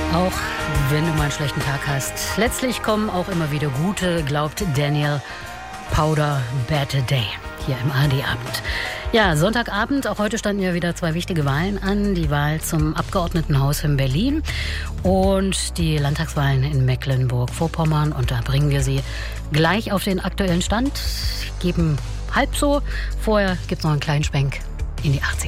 Auch wenn du mal einen schlechten Tag hast. Letztlich kommen auch immer wieder gute, glaubt Daniel Powder, Better Day hier im ARD-Abend. Ja, Sonntagabend, auch heute standen ja wieder 2 wichtige Wahlen an. Die Wahl zum Abgeordnetenhaus in Berlin und die Landtagswahlen in Mecklenburg-Vorpommern. Und da bringen wir Sie gleich auf den aktuellen Stand, geben halb so. Vorher gibt es noch einen kleinen Schwenk in die 80er.